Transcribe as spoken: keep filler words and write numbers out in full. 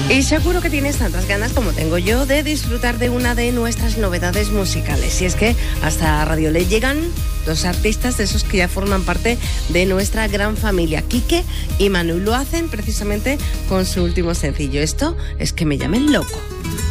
Y seguro que tienes tantas ganas como tengo yo de disfrutar de una de nuestras novedades musicales. Y es que hasta Radio Le llegan dos artistas de esos que ya forman parte de nuestra gran familia, Quique y Manu. Lo hacen precisamente con su último sencillo. Esto es Que me llamen loco.